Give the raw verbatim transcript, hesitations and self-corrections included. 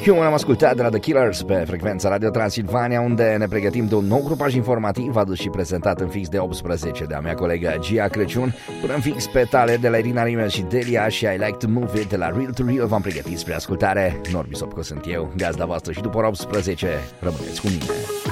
Human am ascultat de la The Killers pe frecvența Radio Transilvania, unde ne pregătim de un nou grupaj informativ adus și prezentat în fix de optsprezece de a mea colegă Gia Crăciun, până în fix pe tale de la Irina Rimel și Delia și I Like to Move It de la Real to Real. V-am pregătit spre ascultare. Norbi Sopco sunt eu, gazda voastră și după ora optsprezece rămâneți cu mine.